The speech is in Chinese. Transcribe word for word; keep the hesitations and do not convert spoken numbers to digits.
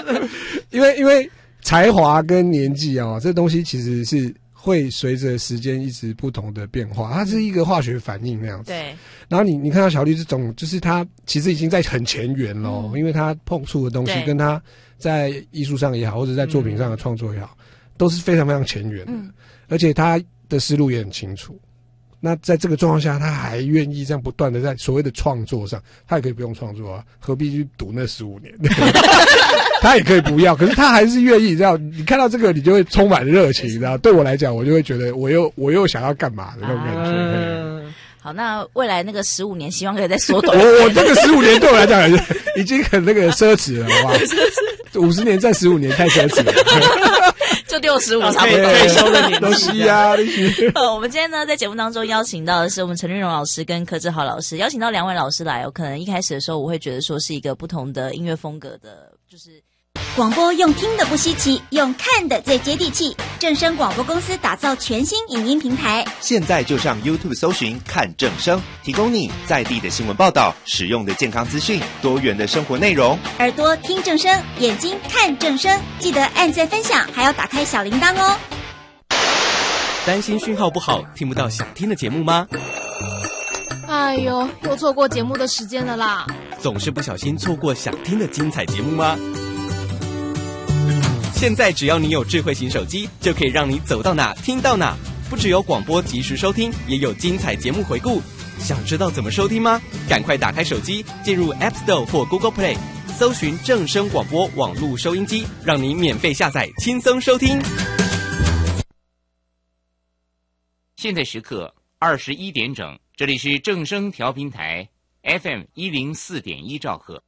因为因为才华跟年纪哦，这东西其实是会随着时间一直不同的变化，它是一个化学反应那样子。 对。 然后你你看到小绿这种，就是他其实已经在很前缘咯、嗯、因为他碰触的东西跟他在艺术上也好，或者在作品上的创作也好，嗯、都是非常非常前缘的、嗯，而且他的思路也很清楚。那在这个状况下，他还愿意这样不断的在所谓的创作上，他也可以不用创作啊，何必去赌那十五年？他也可以不要，可是他还是愿意这样。你看到这个，你就会充满热情，然后对我来讲，我就会觉得我又我又想要干嘛的那种感觉。 嗯、好，那未来那个十五年，希望可以再缩短。 我我这个十五年对我来讲已经很那个奢侈了，好吧？五十年占十五年太奢侈了。 就六十五差不多退休的年纪啊！ 呃，我们今天呢在节目当中邀请到的是我们陈韵蓉老师跟柯志豪老师，邀请到两位老师来哦。可能一开始的时候我会觉得说是一个不同的音乐风格的，就是广播用听的不稀奇，用看的最接地气。正声广播公司打造全新影音平台， 现在就上 YouTube 搜寻看正声，提供你在地的新闻报道、实用的健康资讯、多元的生活内容。 耳朵听正声，眼睛看正声，记得按赞分享，还要打开小铃铛哦。 担心讯号不好，听不到想听的节目吗？ 哎呦，又错过节目的时间了啦！ 总是不小心错过想听的精彩节目吗？现在只要你有智慧型手机，就可以让你走到哪听到哪。不只有广播及时收听，也有精彩节目回顾。想知道怎么收听吗？赶快打开手机，进入 App Store 或 Google Play， 搜寻正声广播网络收音机，让你免费下载，轻松收听。 现在时刻二十一点整，这里是正声调频台 F M 一零四点一兆赫。